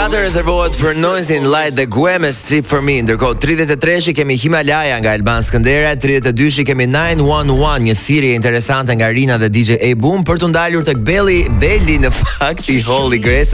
34 rezervohet për Noisy Light dhe Gue me Strip for Me. Ndërkohë 33-shi kemi Himalaya nga Elban Skëndera, 32-shi kemi 911, një thirrje interesante nga Rina dhe DJ A Boom për të ndalur tek Beli në fakt i Holy Grace